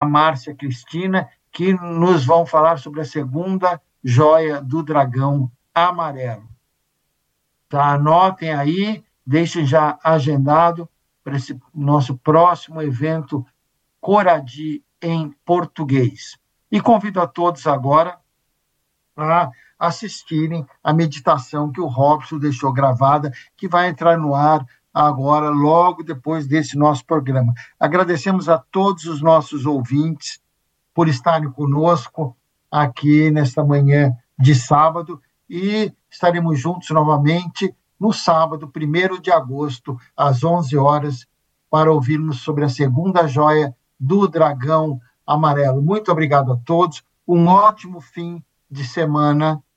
Márcia Cristina, que nos vão falar sobre a segunda joia do dragão amarelo. Tá, anotem aí, deixem já agendado para esse nosso próximo evento Coradi em português. E convido a todos agora a assistirem a meditação que o Robson deixou gravada, que vai entrar no ar agora, logo depois desse nosso programa. Agradecemos a todos os nossos ouvintes por estarem conosco aqui nesta manhã de sábado e estaremos juntos novamente no sábado, 1º de agosto, às 11 horas, para ouvirmos sobre a segunda joia do dragão amarelo. Muito obrigado a todos, um ótimo fim de semana